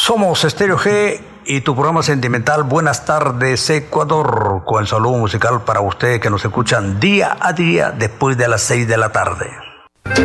Somos Estéreo G y tu programa sentimental Buenas tardes Ecuador, con el saludo musical para ustedes que nos escuchan día a día después de las 6 de la tarde.